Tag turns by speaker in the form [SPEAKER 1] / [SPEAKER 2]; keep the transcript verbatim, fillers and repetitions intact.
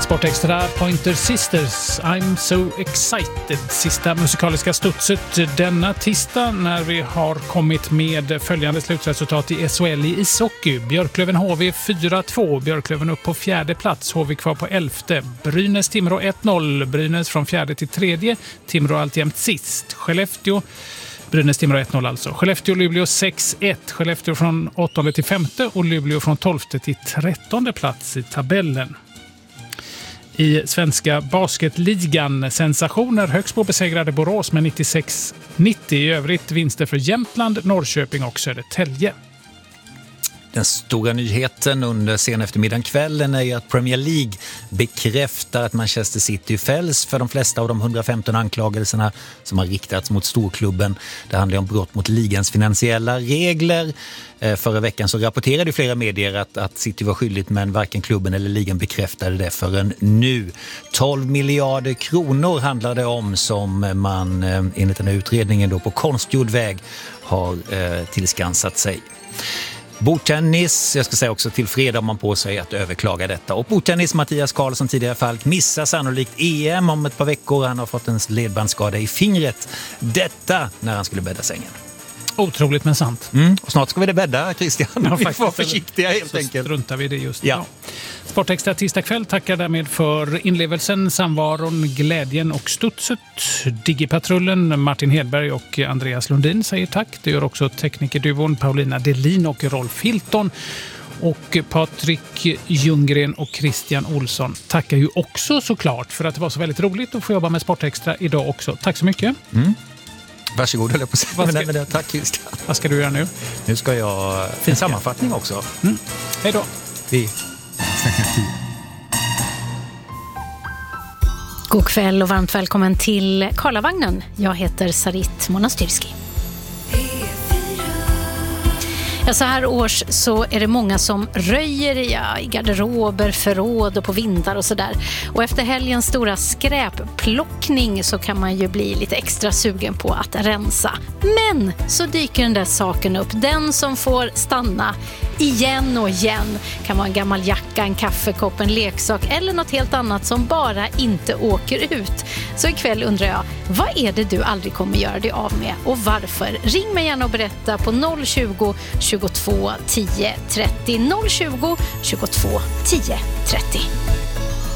[SPEAKER 1] Sportextra Pointer Sisters, I'm so excited. Sista musikaliska studset denna tisdag när vi har kommit med följande slutresultat i S H L i ishockey. Björklöven H V fyra två, Björklöven upp på fjärde plats, H V kvar på elfte. Brynäs Timrå ett noll, Brynäs från fjärde till tredje, Timrå alltjämt sist. Skellefteå Brynäs Timrå ett noll alltså. Skellefteå Luleå sex ett. Skellefteå från åttonde till femte och Luleå från tolfte till trettonde plats i tabellen. I svenska basketligan sensationer. Högsbo besegrade Borås med nittiosex nittio. I övrigt vinster för Jämtland, Norrköping och Södertälje.
[SPEAKER 2] Den stora nyheten under sen eftermiddagen kvällen är ju att Premier League bekräftar att Manchester City fälls för de flesta av de hundrafemton anklagelserna som har riktats mot storklubben. Det handlar om brott mot ligans finansiella regler. Förra veckan så rapporterade flera medier att, att City var skyldigt, men varken klubben eller ligan bekräftade det förrän nu. tolv miljarder kronor handlar det om som man enligt den här utredningen då på konstgjord väg har eh, tillskansat sig. Bordtennis, jag ska säga också till fredag om man på sig att överklaga detta. Och bordtennis, Mattias Karlsson tidigare fallit missar sannolikt E M om ett par veckor. Han har fått en ledbandsskada i fingret. Detta när han skulle bädda sängen.
[SPEAKER 1] Otroligt men sant.
[SPEAKER 2] Mm. Och snart ska vi det bädda, Christian.
[SPEAKER 1] Ja,
[SPEAKER 2] vi får vara försiktiga helt
[SPEAKER 1] så
[SPEAKER 2] enkelt.
[SPEAKER 1] Struntar vi det just
[SPEAKER 2] ja.
[SPEAKER 1] ja. Sportextra tisdag kväll tackar därmed för inlevelsen, samvaron, glädjen och studset. Digipatrullen, Martin Hedberg och Andreas Lundin säger tack. Det gör också teknikerduon Paulina Delin och Rolf Hilton. Och Patrik Ljunggren och Christian Olsson tackar ju också såklart för att det var så väldigt roligt att få jobba med Sportextra idag också. Tack så mycket.
[SPEAKER 2] Mm. Varsågod, eller på sig.
[SPEAKER 1] Vad ska,
[SPEAKER 2] men, men, tack Christian.
[SPEAKER 1] Vad ska du göra nu?
[SPEAKER 2] Nu ska jag en sammanfattning också.
[SPEAKER 1] Mm. Hej då.
[SPEAKER 2] Vi
[SPEAKER 3] God kväll och varmt välkommen till Karlavagnen. Jag heter Sarit Monastyrski. Ja, så här års så är det många som röjer ja, i garderober, förråd och på vindar och sådär. Och efter helgens stora skräpplockning så kan man ju bli lite extra sugen på att rensa. Men så dyker den där saken upp. Den som får stanna igen och igen kan vara en gammal jacka, en kaffekopp, en leksak eller något helt annat som bara inte åker ut. Så ikväll undrar jag, vad är det du aldrig kommer göra dig av med och varför? Ring mig gärna och berätta på noll tjugo tjugotvå tio trettio noll tjugo tjugotvå tio trettio.